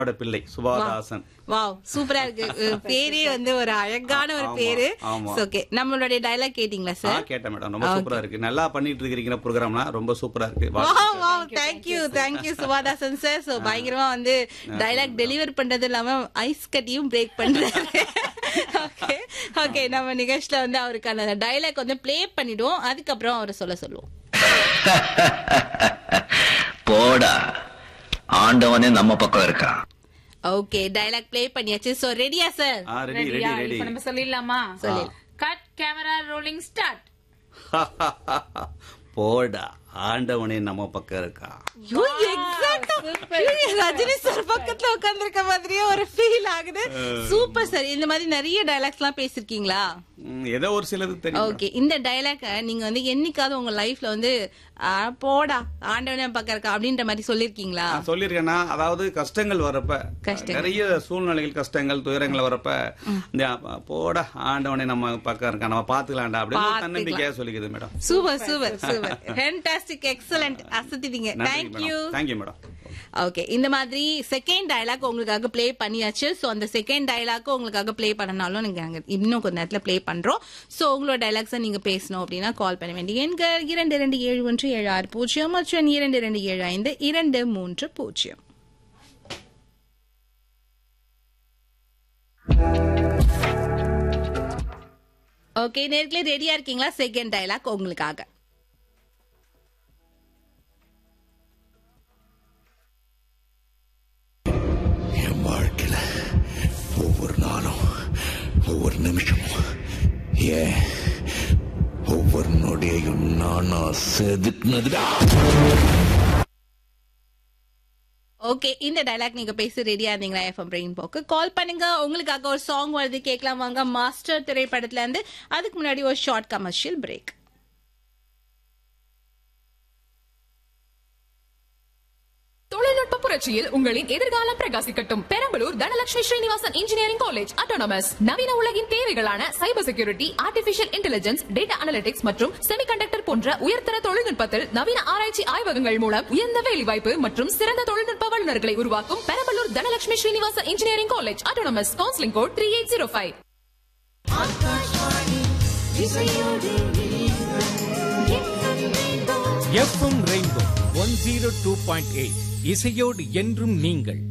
பிள்ளை சுபாதாசன். வாவ் சூப்பரா இருக்கு. பேரே வந்து ஒரு அழகான ஒரு பேரு. ஓகே, நம்மளுடைய டயலாக் கேட்டிங்களா சார்? கேட்டேன் மேடம், ரொம்ப சூப்பரா இருக்கு. நல்லா பண்ணிட்டு இருக்கீங்க ப்ரோகிராம்னா, ரொம்ப சூப்பரா இருக்கு. Wow wow, thank you சுபாதாசன் sir. So பயங்கரமா வந்து டயலாக் டெலிவர் பண்றது இல்லாம ஐஸ் கட்டியும் பிரேக் பண்றாரு. ஓகே ஓகே, நம்ம நிகழ்ச்சியில வந்து அவருக்கான டயலாக் வந்து ப்ளே பண்ணிடுவோம், அதுக்கப்புறம் அவரை சொல்லுவோம். போடா, ஆண்டவனே நம்ம பக்கம் இருக்கா. ஓகே, டயலாக் ப்ளே பண்ணியாச்சு. சோ ரெடியா சார்? ரெடி. இப்ப நம்ம சொல்லிடலாமா? Cut camera rolling start. போடா, ஆண்டவனே நம்ம பக்கம் இருக்கா. ரஜினி சார் பக்கத்துல உட்கார்ந்து இருக்க மாதிரியே ஒரு ஃபீல் ஆகுது. Super sir. இந்த மாதிரி நிறைய டயலாக்ஸ் எல்லாம் பேசிருக்கீங்களா? ஏதோ ஒரு சிலது தெரியும். ஓகே, இந்த டயலாக நீங்க வந்து என்னைக்காவது உங்க லைஃப்ல வந்து போடா ஆண்டவனே பக்கம் இருக்கா அப்படின்ற மாதிரி சொல்லிருக்கீங்களா? சொல்லிருக்கேன்னா, அதாவது கஷ்டங்கள் வரப்ப, நிறைய சூழ்நிலைகள் கஷ்டங்கள் துயரங்கள் வரப்ப, இந்த போடா ஆண்டவனே நம்ம பக்கம் இருக்கா, நம்ம பாத்துக்கலாம்டா அப்படின்னு தன்னம்பிக்கையா சொல்லிக்குது madam. Super fantastic, excellent, அசத்திட்டீங்க. Thank you madam. Okay, இந்த மாதிரி செகண்ட் டயலாக் உங்களுக்காக ப்ளே பண்ணியாச்சு. சோ அந்த செகண்ட் டயலாக் உங்களுக்காக ப்ளே பண்ணனாலும் நீங்க இன்னும் கொஞ்ச நேரத்துல ப்ளே பண்றோம். சோ உங்களோட டயலாக்ஸை நீங்க பேசணும் அப்படின்னா கால் பண்ண வேண்டிய எண்கள் 227176 மற்றும் 227523. ஓகே, நேர்களே ரெடியா இருக்கீங்களா? செகண்ட் டயலாக் உங்களுக்காக. வாழ்க்கையில ஒவ்வொரு நாளும் ஒவ்வொரு நிமிஷமும் ஒவ்வொரு நொடியையும் நானா செதுக்குனதுடா. ஓகே, இந்த டயலாக் நீங்க பேசி ரெடியா இருந்தீங்களா? எஃப்எம் ரெயின்போக்கு கால் பண்ணுங்க. உங்களுக்காக ஒரு சாங் வருது, கேட்கலாம் வாங்க. மாஸ்டர் திரைப்படத்துல இருந்து. அதுக்கு முன்னாடி ஒரு ஷார்ட் கமர்ஷியல் பிரேக். தொழில்நுட்ப புரட்சியில் உங்களின் எதிர்காலம் பிரகாசிக்கட்டும். Perambalur Dhanalakshmi Srinivasan engineering college autonomous நவீன உலகின் தேவைகளான cyber security, artificial intelligence, data analytics மற்றும் செமிகண்டக்டர் போன்ற உயர்தர தொழில்நுட்பத்தில் நவீன ஆராய்ச்சி ஆய்வகங்கள் மூலம் உயர்ந்த வேலைவாய்ப்பு மற்றும் சிறந்த தொழில்நுட்ப வல்லுநர்களை உருவாக்கும் Perambalur Dhanalakshmi Srinivasan engineering college autonomous. Counselling code 3805. FM rainbow 102.8 இசையோடு என்றும் நீங்கள்.